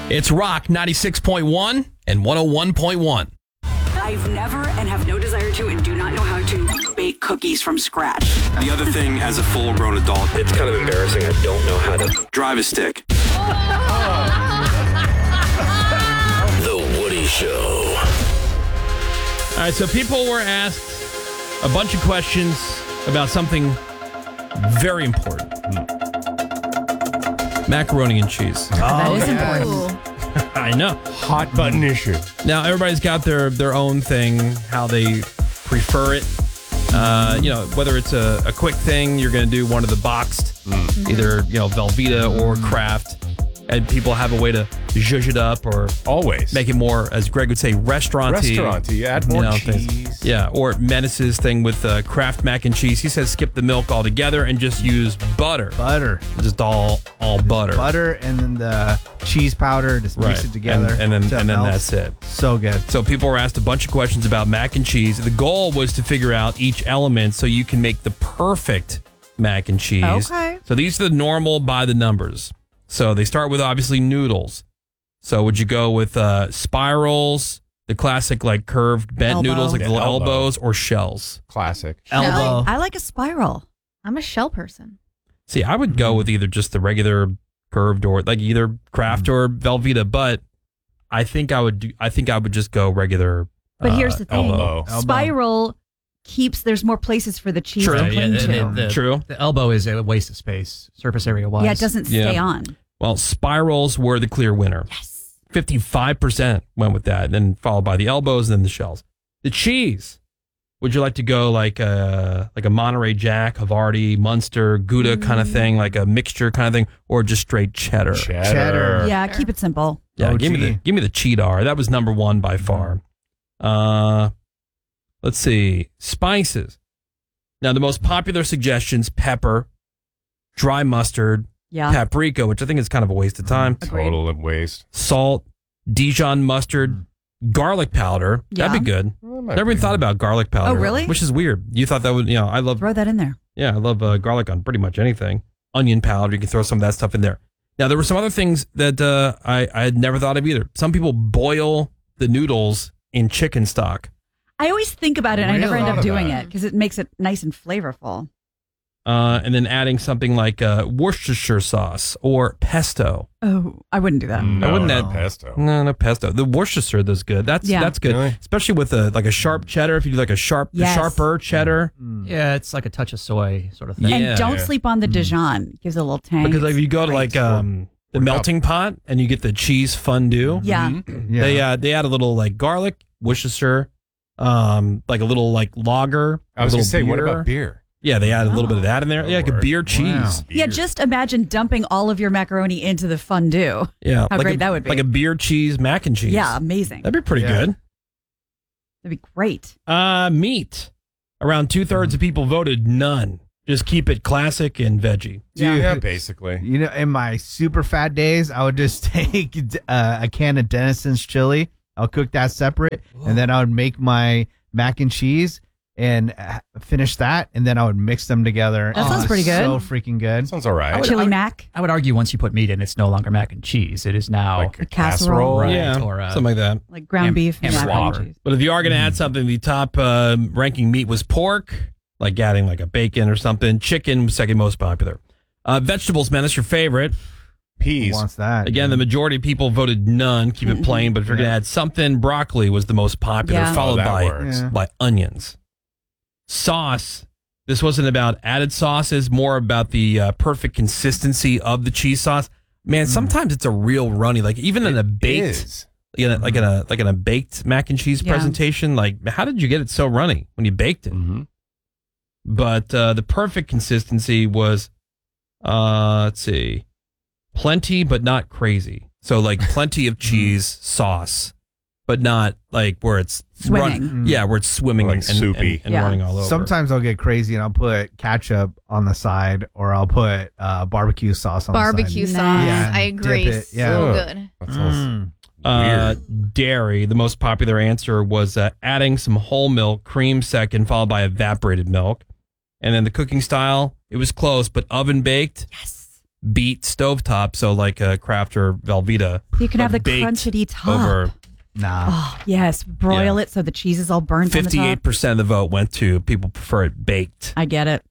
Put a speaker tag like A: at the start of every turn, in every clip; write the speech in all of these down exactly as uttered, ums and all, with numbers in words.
A: It's Rock ninety-six point one and one oh one point one.
B: I've never and have no desire to and do not know how to bake cookies from scratch.
C: The other thing, as a full-grown adult, it's kind of embarrassing. I don't know how to drive a stick.
D: The Woody Show.
A: All right, so people were asked a bunch of questions about something very important. Macaroni and cheese.
E: Oh, that is
F: yes.
E: important.
A: I know.
F: Hot button issue.
A: Now, everybody's got their, their own thing, how they prefer it. Uh, you know, whether it's a, a quick thing, you're going to do one of the boxed, mm. either, you know, Velveeta or Kraft. And people have a way to zhuzh it up or
F: always
A: make it more, as Greg would say, restaurant-y.
F: Restaurant-y. Add more
A: you know,
F: cheese.
A: Things. Yeah, or Menace's thing with uh, Kraft mac and cheese. He says skip the milk altogether and just use butter.
G: Butter.
A: Just all all butter.
G: Butter and then the cheese powder. Just
A: right.
G: mix it together.
A: And, and then, and then that's it.
G: So good.
A: So people were asked a bunch of questions about mac and cheese. The goal was to figure out each element so you can make the perfect mac and cheese.
E: Okay.
A: So these are the normal by the numbers. So they start with obviously noodles. So would you go with uh, spirals, the classic like curved bent
E: Elbow.
A: noodles like
F: Yeah,
A: little
F: elbow.
A: elbows, or shells?
F: Classic.
G: Elbow.
E: I like a spiral.
H: I'm a shell person.
A: See, I would go with either just the regular curved or like either Kraft or Velveeta, but I think I would do. I think I would just go regular.
E: But
A: uh,
E: here's the thing.
F: elbow.
E: Spiral keeps, there's more places for the cheese
A: True.
E: to
A: Yeah,
E: cling
I: yeah,
E: to.
I: the- the-
A: True.
I: The elbow is a waste of space, surface area wise.
E: yeah, it doesn't
A: Yeah.
E: stay on.
A: Well, spirals were the clear winner.
E: Yes.
A: fifty-five percent went with that, then followed by the elbows and then the shells. The cheese. Would you like to go like a, like a Monterey Jack, Havarti, Munster, Gouda kind of thing, like a mixture kind of thing, or just straight cheddar?
F: Cheddar.
G: Cheddar.
E: Yeah, keep it simple.
A: Yeah,
G: O G.
A: give me the give me the cheddar. That was number one by far. Uh, let's see, spices. Now the most popular suggestions: pepper, dry mustard,
E: Yeah.
A: paprika, which I think is kind of a waste of time.
E: Agreed.
F: Total waste.
A: Salt, Dijon mustard, garlic powder.
E: Yeah.
A: That'd be good.
F: Well, that might
A: Never even
F: be-
A: thought about garlic powder.
E: Oh, really?
A: Which is weird. You thought that would, you know, I love,
E: Throw that in there.
A: yeah, I love uh, garlic on pretty much anything. Onion powder, you can throw some of that stuff in there. Now, there were some other things that uh, I, I had never thought of either. Some people boil the noodles in chicken stock.
E: I always think about it and I never
F: Really?
E: end up doing
F: Thought
E: it because it makes it nice and flavorful.
A: Uh, and then adding something like uh, Worcestershire sauce or pesto.
E: Oh, I wouldn't do that.
F: No,
A: I wouldn't
F: not
A: add-
F: pesto.
A: No, no pesto. The Worcestershire does good. That's
E: Yeah.
A: that's good,
F: Really?
A: especially with a like a sharp cheddar. If you do like a sharp,
E: Yes.
A: sharper cheddar,
I: Yeah, it's like a touch of soy sort of thing.
A: Yeah.
E: And don't
F: Yeah.
E: sleep on the Dijon. It gives it a little tang.
A: because like if you go to
E: Great.
A: like um, the
F: Work
A: melting pot and you get the cheese fondue,
E: Yeah.
G: Yeah.
A: they uh, they add a little like garlic, Worcestershire, um, like a little like lager.
F: I was
A: a
F: going
A: little
F: to say, what
A: beer.
F: about beer?
A: Yeah, they add a little bit of that in there.
F: Oh,
A: Yeah, like a
F: Lord.
A: beer cheese.
G: Wow.
E: Yeah,
F: Beer.
E: just imagine dumping all of your macaroni into the fondue.
A: Yeah,
E: How
A: like
E: great
A: a,
E: that would be.
A: Like a beer cheese mac and cheese.
E: Yeah, amazing.
A: that'd be pretty
G: Yeah.
A: good.
E: That'd be great.
A: Uh, meat. Around two thirds of people voted none. Just keep it classic and veggie.
F: Yeah,
G: Dude.
F: basically.
G: You know, in my super fat days, I would just take uh, a can of Denison's chili. I'll cook that separate, and then I would make my mac and cheese and uh, finish that, and then I would mix them together.
E: That sounds
G: It's
E: pretty good.
G: So freaking good.
F: Sounds all right.
I: would-
E: Chili
I: I would-
E: mac.
I: I would argue once you put meat in, it's no longer mac and cheese. It is now
F: Like a
E: A casserole.
F: casserole.
I: Right.
A: Yeah,
I: or, uh,
A: something like that.
E: Like ground
I: Ham-
E: beef
I: ham
E: and mac
F: slop.
E: and cheese.
A: But if you are going to add something, the top uh, ranking meat was pork, like adding like a bacon or something. Chicken was second most popular. Uh, vegetables, man, that's your favorite.
G: Who
F: Peas.
G: wants that?
A: Again, the majority of people voted none, keep it plain. But if you're going to add something, broccoli was the most popular,
E: Yeah.
A: followed
F: Oh, that
A: by
F: works.
G: Yeah.
A: by onions. Sauce. This wasn't about added sauces, more about the uh, perfect consistency of the cheese sauce. Man, sometimes it's a real runny. Like even in a baked,
F: Is.
A: you know, like in a like in a baked mac and cheese
E: Yeah.
A: presentation. Like, how did you get it so runny when you baked it?
F: Mm-hmm.
A: But uh, the perfect consistency was, uh, let's see, plenty but not crazy. So like plenty of cheese sauce, but not like where it's
E: Swimming.
A: run- yeah, where it's swimming
F: Like
A: and, and-
F: soupy.
A: and, and
E: Yeah.
A: running all over.
G: Sometimes I'll get crazy and I'll put ketchup on the side, or I'll put uh, barbecue sauce on
H: Barbecue
G: the
H: sauce.
E: Nice.
G: Yeah,
H: I
G: dip
H: agree.
G: it, yeah.
H: So
F: Ugh.
H: good.
F: That
G: side.
F: sounds
G: Mm.
A: Uh,
F: weird.
A: dairy, the most popular answer was uh, adding some whole milk, cream second, followed by evaporated milk. And then the cooking style, it was close, but oven baked.
E: Yes.
A: beat stovetop, so like a Kraft or Velveeta.
E: You can have the
A: but baked
E: crunchity top.
A: Over
G: Nah.
E: Oh, yes. Broil
A: Yeah.
E: it so the cheese is all burnt on the
A: fifty-eight
E: top.
A: percent of the vote went to people prefer it baked.
E: I get it.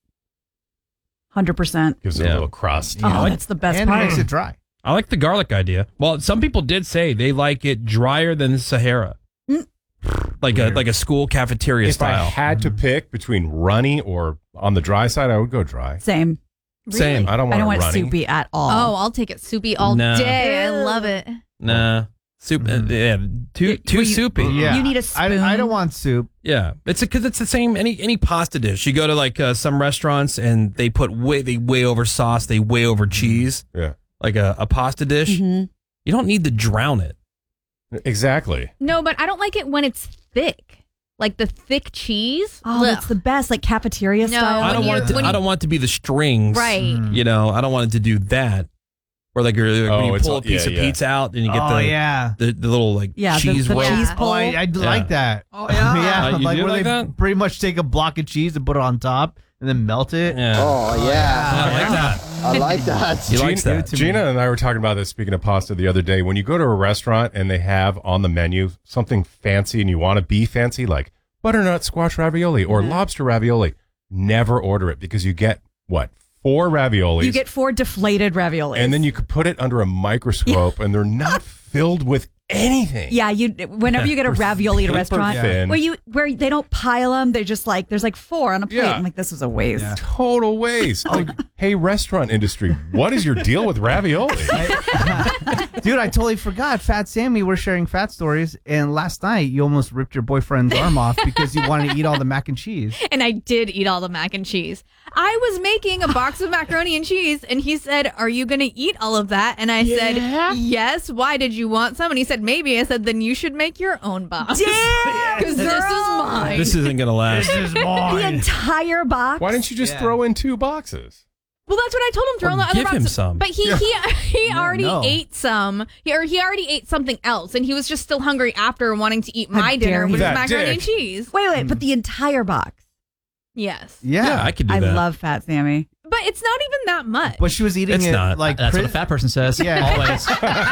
E: one hundred percent.
F: Gives it
A: Yeah.
F: a little crust.
E: Oh, that's the best
G: and
E: part.
G: it makes it dry.
A: I like the garlic idea. Well, some people did say they like it drier than Sahara.
E: Mm.
A: Like a like a school cafeteria
F: If
A: style.
F: I had to pick between runny or on the dry side, I would go dry.
E: Same.
A: Same.
F: I don't want
E: I don't
F: it
E: want it
F: runny.
E: soupy at all.
H: Oh, I'll take it soupy all
A: Nah.
H: day. I love it.
A: Nah. Soup uh, yeah, too too
E: Well, you-
A: soupy.
G: Yeah.
E: You need a
G: I,
E: spoon.
G: I don't want soup.
A: Yeah, it's because it's the same any any pasta dish. You go to like uh, some restaurants and they put way they way over sauce, they way over cheese,
F: Yeah,
A: like a, a pasta dish.
E: Mhm.
A: You don't need to drown it.
F: exactly.
H: No, but I don't like it when it's thick. Like the thick cheese.
E: Oh,
H: Ugh.
E: that's the best, like cafeteria
H: No,
E: style.
A: I
H: when
A: don't
H: you-
A: want it to.
H: when
A: I
H: you-
A: don't want it to be the strings,
H: Right.
A: You know, I don't want it to do that. Or like, you're, like
F: Oh,
A: when you
F: it's
A: pull
F: all-
A: a piece
F: yeah,
A: of
F: yeah.
A: pizza out and you get
G: Oh,
A: the,
G: yeah.
A: the the little like
E: Yeah, the-
A: cheese
E: the
A: roll.
E: cheese
G: Oh,
E: pull.
G: I, I like that.
I: Oh, yeah.
G: yeah.
A: Oh, you
G: like
A: do
G: where
A: like
G: they
A: that?
G: pretty much take a block of cheese and put it on top and then melt it.
A: Yeah.
J: Oh, yeah.
A: I like that.
J: I like that.
A: He likes
F: Gina,
A: that.
F: Gina and I were talking about this, speaking of pasta, the other day. When you go to a restaurant and they have on the menu something fancy and you want to be fancy, like butternut squash ravioli or lobster ravioli, never order it because you get, what, four raviolis?
E: You get four deflated raviolis.
F: and then you could put it under a microscope and they're not filled with anything.
E: Yeah, you. Whenever you get a ravioli at a
F: Paper
E: restaurant,
F: thin.
E: where you where they don't pile them, they're just like there's like four on a plate.
F: Yeah.
E: I'm like, this was a waste.
F: Total waste. Like, hey, restaurant industry, what is your deal with ravioli?
G: Dude, I totally forgot. Fat Sammy, we're sharing fat stories. And last night, you almost ripped your boyfriend's arm off because you wanted to eat all the mac and cheese.
H: And I did eat all the mac and cheese. I was making a box of macaroni and cheese, and he said, "Are you going to eat all of that?" And I said, "Yes. Why did you want some?" And he said, "Maybe." I said, "Then you should make your own box." Because this is mine.
A: This isn't gonna last.
G: is
E: The entire box.
F: Why didn't you just
G: Yeah.
F: throw in two boxes?
H: Well, that's what I told him. Throw
A: Or
H: in the other
A: give
H: box.
A: him some.
H: But he he he
G: No,
H: already
G: no.
H: ate some. He or he already ate something else, and he was just still hungry after wanting to eat
E: How
H: my dinner,
E: dare
H: which
F: he.
H: was
F: That
H: macaroni
F: dick.
H: and cheese.
E: Wait, wait, but the entire box.
H: Yes,
G: Yeah.
A: Yeah, I could do
E: I
A: that.
E: love Fat Sammy.
H: but it's not even that much.
G: But she was eating
A: It's
G: it
A: not.
G: like
I: That's
G: pri-
I: what a fat person says.
G: Yeah.
I: Always.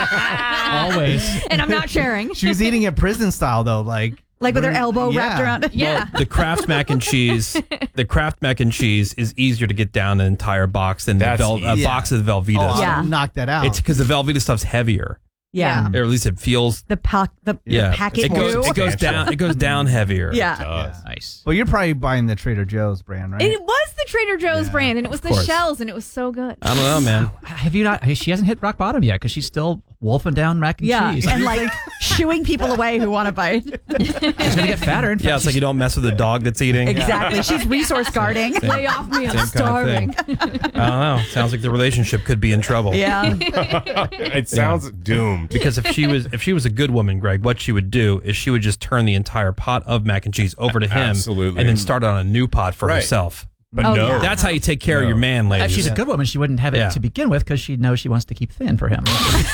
I: Always.
H: And I'm not sharing.
G: she was eating it prison style though, like
E: Like with her elbow
G: Yeah.
E: wrapped around it.
H: Yeah.
A: The Kraft mac and cheese, the Kraft mac and cheese is easier to get down an entire box than the
F: That's
A: Vel- a
F: easy.
A: box of Velveeta.
G: Oh,
E: Yeah.
G: I'll knock that out.
A: It's because the Velveeta stuff's heavier,
E: Yeah.
A: or at least it feels.
E: The pack, the,
A: Yeah,
E: the packet.
A: it goes.
E: too.
A: It goes down. It goes down heavier.
E: Yeah.
F: Does.
I: Nice.
G: Well, you're probably buying the Trader Joe's brand, right?
H: It was the Trader Joe's
G: Yeah,
H: brand, and it was the
A: course.
H: shells, and it was so good.
A: I don't know, man.
I: Have you not? She hasn't hit rock bottom yet because she's still wolfing down mac and
E: Yeah,
I: cheese.
E: and like shooing people away who want to bite.
I: She's gonna get fatter. In
A: Yeah, it's like you don't mess with the dog that's eating.
E: Exactly. She's resource guarding.
H: Lay off me, I'm
A: Same
H: starving.
A: kind of thing. I don't know. Sounds like the relationship could be in trouble.
E: Yeah.
F: It sounds doomed.
A: Because if she was if she was a good woman, Greg, what she would do is she would just turn the entire pot of mac and cheese over to him,
F: Absolutely.
A: and then start on a new pot for
F: Right.
A: herself.
F: But
E: Oh,
F: no.
E: yeah.
A: That's how you take care of
F: No.
A: your man, ladies.
I: If she's a good woman, she wouldn't have it
A: Yeah.
I: to begin with because she knows she wants to keep thin for him.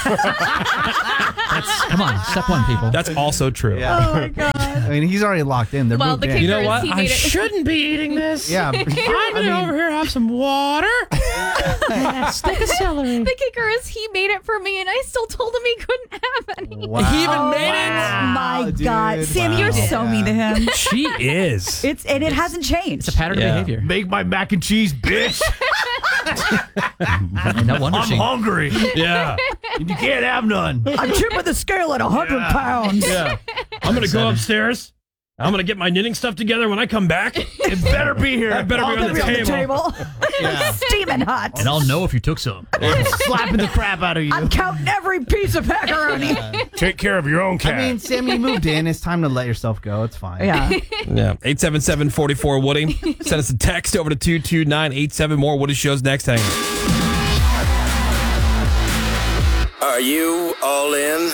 I: That's, come on, step one, people.
A: That's also true.
G: Yeah.
E: Oh my god.
G: I mean, he's already locked in. They're
H: Well,
G: moved
H: the
G: in.
H: kicker
A: You know
H: is
A: what?
H: he
A: I
H: made it.
A: shouldn't be eating this.
G: Yeah.
A: I'm gonna over here have some water.
I: Stick of celery.
H: The kicker is he made it for me, and I still told him he couldn't have any.
G: Wow.
A: He even made
E: Oh my
G: dude.
E: god. Sammy,
G: Wow.
E: you're so mean to him.
A: it. She is.
E: It's and it hasn't changed.
I: It's a pattern
A: Yeah.
I: of behavior.
G: Make my mac and cheese, bitch.
I: No wonder she.
G: hungry.
A: Yeah.
G: You can't have none.
E: I'm tipping the scale at one hundred pounds.
A: Yeah. I'm gonna go upstairs. I'm gonna get my knitting stuff together when I come back.
G: It better be here.
A: That better be on the table.
G: Yeah.
E: Steaming hot.
I: And I'll know if you took some.
G: Slapping the crap out of you.
E: I'm counting every piece of macaroni.
F: Take care of your own cat.
G: I mean, Sammy, you moved in. It's time to let yourself go. It's fine.
E: Yeah.
A: Yeah. eight seven seven, four four, Woody. Send us a text over to two two nine eight seven. More Woody shows next. Hang on.
D: Are you all in?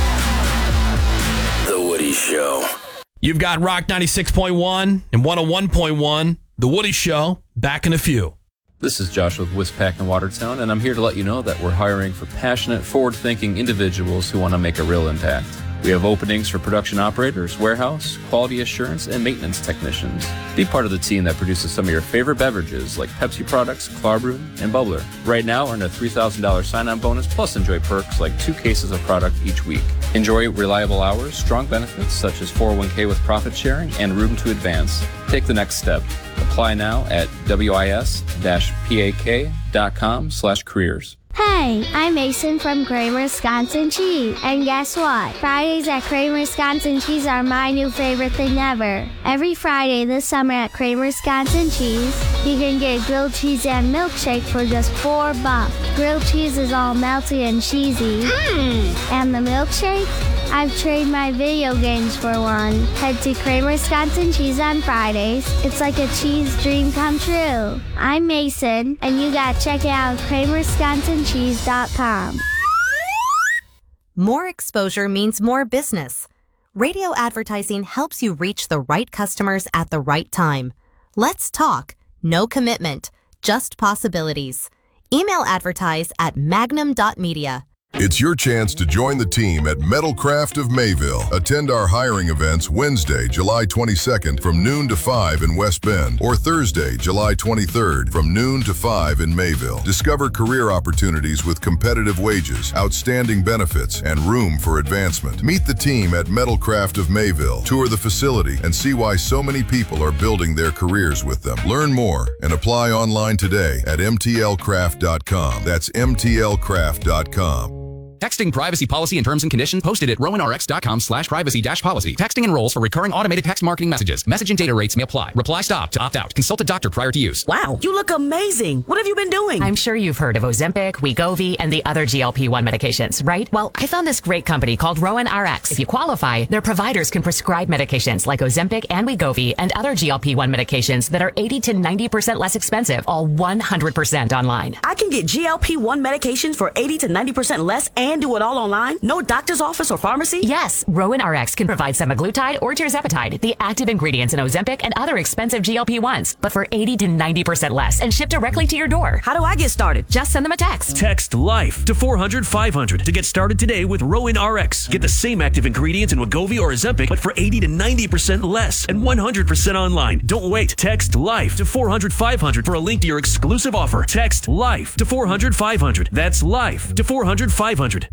D: The Woody Show.
A: You've got Rock ninety-six point one and one oh one point one. The Woody Show. Back in a few.
K: This is Josh with Wispack in Watertown, and I'm here to let you know that we're hiring for passionate, forward-thinking individuals who want to make a real impact. We have openings for production operators, warehouse, quality assurance, and maintenance technicians. Be part of the team that produces some of your favorite beverages like Pepsi products, Clarbrew, and Bubbler. Right now, earn a three thousand dollars sign-on bonus plus enjoy perks like two cases of product each week. Enjoy reliable hours, strong benefits such as four oh one k with profit sharing, and room to advance. Take the next step. Apply now at wis-pak.com slash careers.
L: Hey, I'm Mason from Kramer Wisconsin Cheese. And guess what? Fridays at Kramer Wisconsin Cheese are my new favorite thing ever. Every Friday this summer at Kramer Wisconsin Cheese, you can get grilled cheese and milkshake for just four bucks. Grilled cheese is all melty and cheesy. Mm. And the milkshake? I've traded my video games for one. Head to Kramer Wisconsin Cheese on Fridays. It's like a cheese dream come true. I'm Mason, and you gotta check it out at kramer wisconsin cheese dot com.
M: More exposure means more business. Radio advertising helps you reach the right customers at the right time. Let's talk. No commitment, just possibilities. Email advertise at magnum dot media.
N: It's your chance to join the team at Metalcraft of Mayville. Attend our hiring events Wednesday, July twenty-second from noon to five in West Bend, or Thursday, July twenty-third from noon to five in Mayville. Discover career opportunities with competitive wages, outstanding benefits, and room for advancement. Meet the team at Metalcraft of Mayville. Tour the facility and see why so many people are building their careers with them. Learn more and apply online today at m t l craft dot com. That's m t l craft dot com.
O: Texting privacy policy and terms and conditions posted at rowan r x dot com slash privacy dash policy. Texting enrolls for recurring automated text marketing messages. Message and data rates may apply. Reply stop to opt out. Consult a doctor prior to use.
P: Wow, you look amazing. What have you been doing?
Q: I'm sure you've heard of Ozempic, Wegovy, and the other G L P one medications, right? Well, I found this great company called Rowan R X. If you qualify, their providers can prescribe medications like Ozempic and Wegovy and other G L P one medications that are eighty to ninety percent less expensive, all one hundred percent online.
P: I can get G L P one medications for eighty to ninety percent less and do it all online? No doctor's office or pharmacy?
Q: Yes, Rowan R X can provide semaglutide or tirzepatide, the active ingredients in Ozempic and other expensive G L P ones, but for eighty to ninety percent less and shipped directly to your door.
P: How do I get started?
Q: Just send them a text.
R: Text LIFE to four hundred five hundred to get started today with Rowan R X. Get the same active ingredients in Wegovy or Ozempic, but for eighty to ninety percent less and one hundred percent online. Don't wait. Text LIFE to four hundred five hundred for a link to your exclusive offer. Text LIFE to four hundred five hundred. That's LIFE to four hundred five hundred.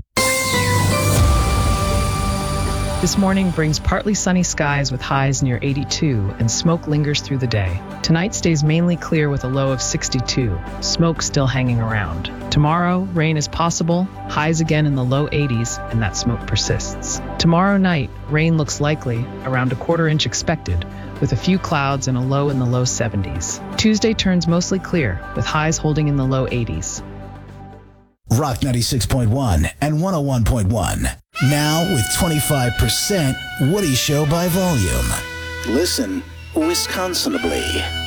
S: This morning brings partly sunny skies with highs near eighty-two, and smoke lingers through the day. Tonight stays mainly clear with a low of sixty-two, smoke still hanging around. Tomorrow, rain is possible, highs again in the low eighties, and that smoke persists. Tomorrow night, rain looks likely, around a quarter inch expected, with a few clouds and a low in the low seventies. Tuesday turns mostly clear, with highs holding in the low eighties.
T: Rock ninety-six point one and one oh one point one. Now with twenty-five percent Woody Show by volume. Listen Wisconsinably.